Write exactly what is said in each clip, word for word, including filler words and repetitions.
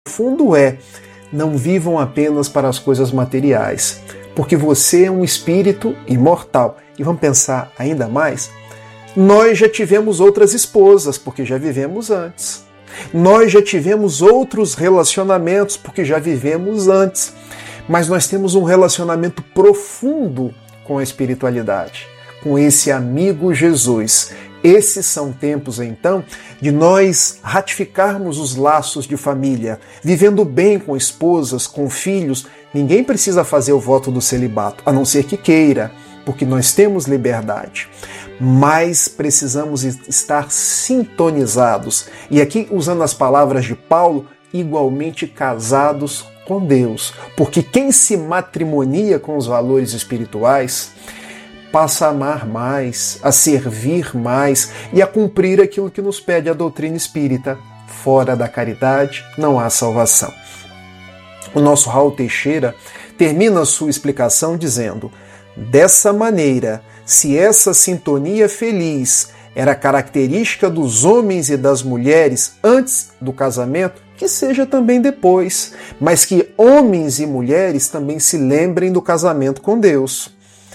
fundo é: não vivam apenas para as coisas materiais, porque você é um espírito imortal. E vamos pensar ainda mais? Nós já tivemos outras esposas, porque já vivemos antes. Nós já tivemos outros relacionamentos, porque já vivemos antes. Mas nós temos um relacionamento profundo com a espiritualidade, com esse amigo Jesus. Esses são tempos, então, de nós ratificarmos os laços de família, vivendo bem com esposas, com filhos. Ninguém precisa fazer o voto do celibato, a não ser que queira, porque nós temos liberdade. Mas precisamos estar sintonizados. E aqui, usando as palavras de Paulo, igualmente casados com Deus. Porque quem se matrimonia com os valores espirituais passa a amar mais, a servir mais e a cumprir aquilo que nos pede a doutrina espírita. Fora da caridade não há salvação. O nosso Raul Teixeira termina a sua explicação dizendo: dessa maneira, se essa sintonia feliz era característica dos homens e das mulheres antes do casamento, que seja também depois, mas que homens e mulheres também se lembrem do casamento com Deus.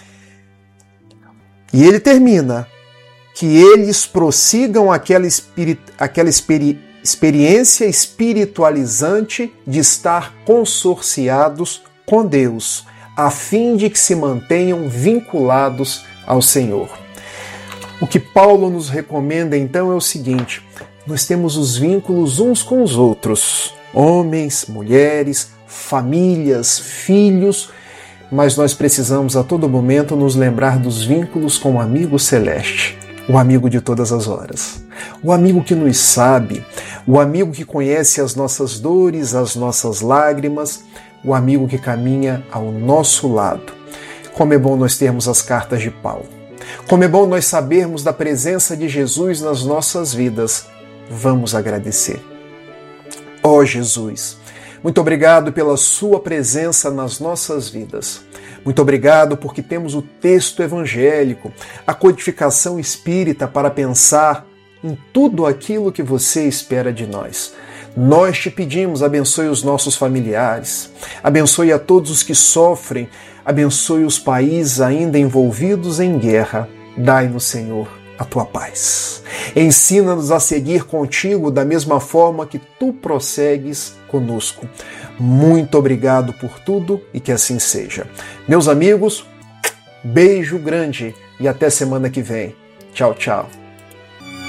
E ele termina: que eles prossigam aquela, espirit... aquela experi... experiência espiritualizante de estar consorciados com Deus, a fim de que se mantenham vinculados ao Senhor. O que Paulo nos recomenda então é o seguinte: nós temos os vínculos uns com os outros, homens, mulheres, famílias, filhos, mas nós precisamos a todo momento nos lembrar dos vínculos com o amigo celeste, o amigo de todas as horas, o amigo que nos sabe, o amigo que conhece as nossas dores, as nossas lágrimas, o amigo que caminha ao nosso lado. Como é bom nós termos as cartas de Paulo. Como é bom nós sabermos da presença de Jesus nas nossas vidas. Vamos agradecer. Ó Jesus, muito obrigado pela sua presença nas nossas vidas. Muito obrigado porque temos o texto evangélico, a codificação espírita para pensar em tudo aquilo que você espera de nós. Nós te pedimos, abençoe os nossos familiares, abençoe a todos os que sofrem, abençoe os países ainda envolvidos em guerra. Dai-nos, Senhor, a tua paz. Ensina-nos a seguir contigo da mesma forma que tu prossegues conosco. Muito obrigado por tudo e que assim seja. Meus amigos, beijo grande e até semana que vem. Tchau, tchau.